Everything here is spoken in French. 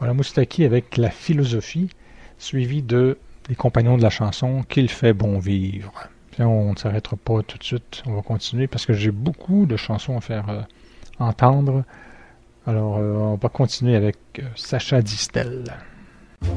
Voilà, Moustaki avec La philosophie, suivi de Les compagnons de la chanson, Qu'il fait bon vivre. Puis on ne s'arrêtera pas tout de suite, on va continuer parce que j'ai beaucoup de chansons à faire entendre. Alors, on va continuer avec Sacha Distel.